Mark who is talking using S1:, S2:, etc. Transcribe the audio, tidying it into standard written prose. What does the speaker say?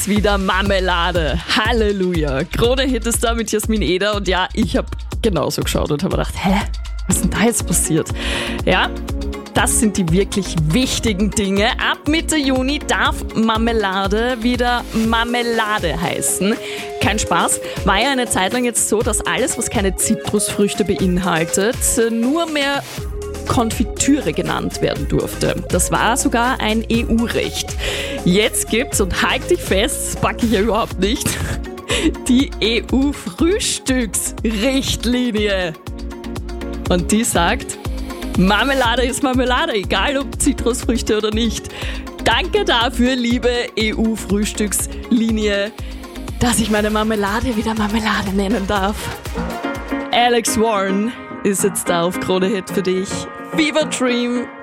S1: gibt's wieder Marmelade. Halleluja. Krone-Hit ist da mit Jasmin Eder und ja, ich habe genauso geschaut und habe gedacht, was ist denn da jetzt passiert? Ja, das sind die wirklich wichtigen Dinge. Ab Mitte Juni darf Marmelade wieder Marmelade heißen. Kein Spaß. War ja eine Zeit lang jetzt so, dass alles, was keine Zitrusfrüchte beinhaltet, nur mehr Konfitüre genannt werden durfte. Das war sogar ein EU-Recht. Jetzt gibt's, und halt dich fest, das packe ich ja überhaupt nicht, die EU-Frühstücksrichtlinie. Und die sagt, Marmelade ist Marmelade, egal ob Zitrusfrüchte oder nicht. Danke dafür, liebe EU-Frühstückslinie, dass ich meine Marmelade wieder Marmelade nennen darf. Alex Warren ist jetzt da auf Krone-Hit für dich. Fever Dream.